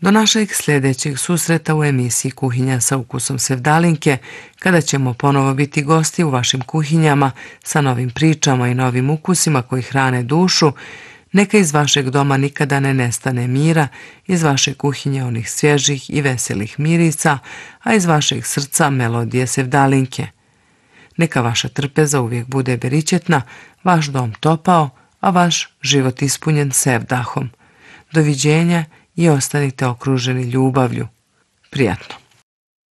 Do našeg sljedećeg susreta u emisiji Kuhinja sa ukusom Sevdalinke, kada ćemo ponovo biti gosti u vašim kuhinjama sa novim pričama i novim ukusima koji hrane dušu, neka iz vašeg doma nikada ne nestane mira, iz vaše kuhinje onih svježih i veselih mirisa, a iz vašeg srca melodije Sevdalinke. Neka vaša trpeza uvijek bude beričetna, vaš dom topao, a vaš život ispunjen sevdahom. Doviđenja i ostanite okruženi ljubavlju. Prijatno!